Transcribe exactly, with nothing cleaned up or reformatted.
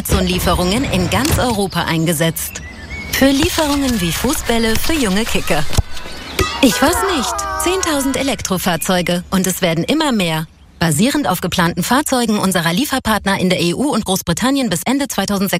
Amazon-Lieferungen in ganz Europa eingesetzt. Für Lieferungen wie Fußbälle für junge Kicker. Ich weiß nicht. zehntausend Elektrofahrzeuge und es werden immer mehr. Basierend auf geplanten Fahrzeugen unserer Lieferpartner in der E U und Großbritannien bis Ende zweitausendsechsundzwanzig